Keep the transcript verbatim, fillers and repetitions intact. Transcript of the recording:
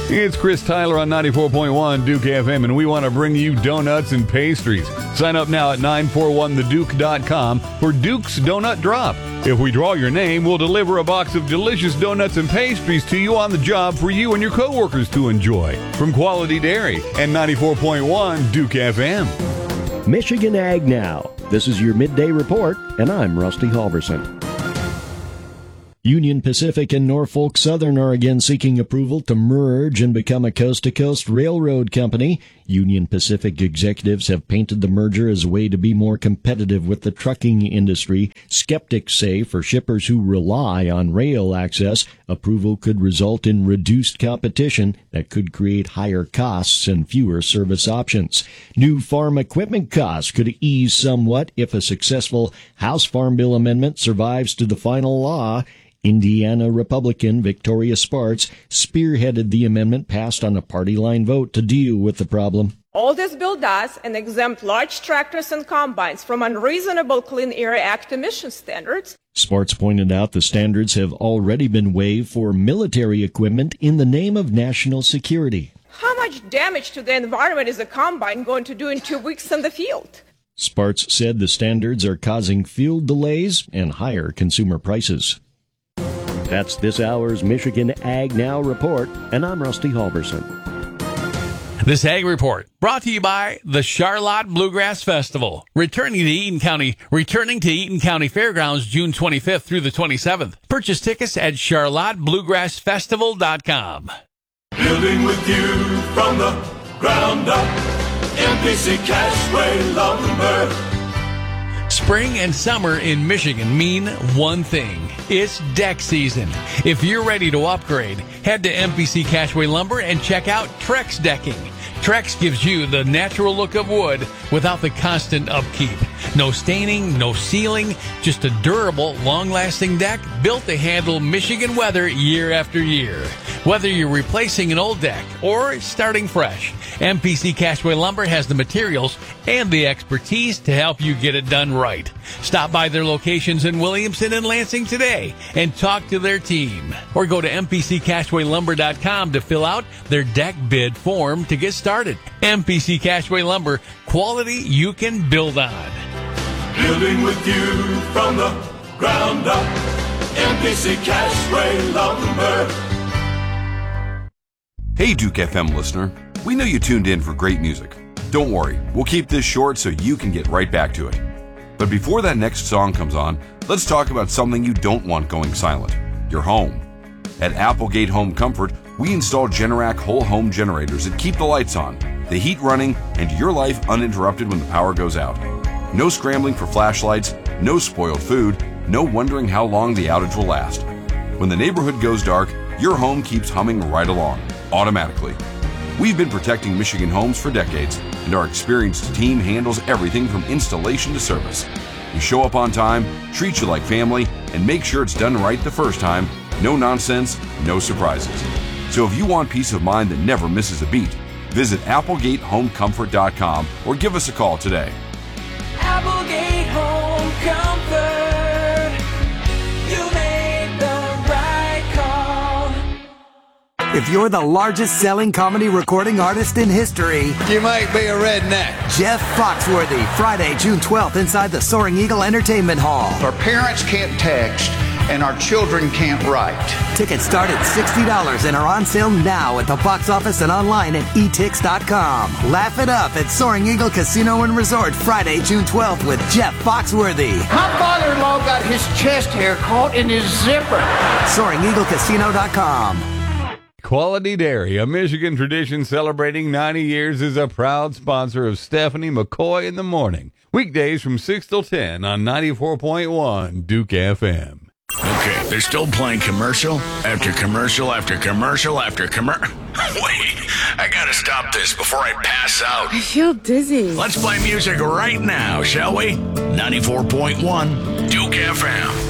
It's Chris Tyler on ninety-four point one Duke F M, and we want to bring you donuts and pastries. Sign up now at nine four one the duke dot com for Duke's Donut Drop. If we draw your name, we'll deliver a box of delicious donuts and pastries to you on the job for you and your coworkers to enjoy. From Quality Dairy and ninety-four point one Duke F M. Michigan Ag Now. This is your midday report, and I'm Rusty Halverson. Union Pacific and Norfolk Southern are again seeking approval to merge and become a coast-to-coast railroad company. Union Pacific executives have painted the merger as a way to be more competitive with the trucking industry. Skeptics say for shippers who rely on rail access, approval could result in reduced competition that could create higher costs and fewer service options. New farm equipment costs could ease somewhat if a successful House Farm Bill amendment survives to the final law. Indiana Republican Victoria Spartz spearheaded the amendment passed on a party-line vote to deal with the problem. All this bill does is exempt large tractors and combines from unreasonable Clean Air Act emission standards. Spartz pointed out the standards have already been waived for military equipment in the name of national security. How much damage to the environment is a combine going to do in two weeks in the field? Spartz said the standards are causing field delays and higher consumer prices. That's this hour's Michigan Ag Now report, and I'm Rusty Halverson. This Ag Report brought to you by the Charlotte Bluegrass Festival, returning to Eaton County, returning to Eaton County Fairgrounds June twenty-fifth through the twenty-seventh. Purchase tickets at charlotte bluegrass festival dot com. Building with you from the ground up, M P C Cashway Lumber. Spring and summer in Michigan mean one thing. It's deck season. If you're ready to upgrade, head to M P C Cashway Lumber and check out Trex Decking. Trex gives you the natural look of wood without the constant upkeep. No staining, no sealing, just a durable, long-lasting deck built to handle Michigan weather year after year. Whether you're replacing an old deck or starting fresh, M P C Cashway Lumber has the materials and the expertise to help you get it done right. Stop by their locations in Williamson and Lansing today and talk to their team. Or go to m p c cashway lumber dot com to fill out their deck bid form to get started. M P C Cashway Lumber, quality you can build on. Building with you from the ground up, M P C Cashway Lumber. Hey Duke F M listener, we know you tuned in for great music. Don't worry, we'll keep this short so you can get right back to it. But before that next song comes on, let's talk about something you don't want going silent, your home. At Applegate Home Comfort, we install Generac whole home generators that keep the lights on, the heat running, and your life uninterrupted when the power goes out. No scrambling for flashlights, no spoiled food, no wondering how long the outage will last. When the neighborhood goes dark, your home keeps humming right along, automatically. We've been protecting Michigan homes for decades, and our experienced team handles everything from installation to service. We show up on time, treat you like family, and make sure it's done right the first time. No nonsense, no surprises. So if you want peace of mind that never misses a beat, visit applegate home comfort dot com or give us a call today. Applegate Home Comfort, you made the right call. If you're the largest selling comedy recording artist in history, you might be a redneck. Jeff Foxworthy, Friday, June twelfth, inside the Soaring Eagle Entertainment Hall. Our parents can't text, and our children can't write. Tickets start at sixty dollars and are on sale now at the box office and online at e tix dot com. Laugh it up at Soaring Eagle Casino and Resort, Friday, June twelfth with Jeff Foxworthy. My father-in-law got his chest hair caught in his zipper. Soaring Eagle Casino dot com. Quality Dairy, a Michigan tradition celebrating ninety years, is a proud sponsor of Stephanie McCoy in the Morning. Weekdays from six till ten on ninety-four point one Duke F M. Okay, they're still playing commercial after commercial after commercial after commercial. Wait, I gotta stop this before I pass out. I feel dizzy. Let's play music right now, shall we? ninety-four point one Duke F M.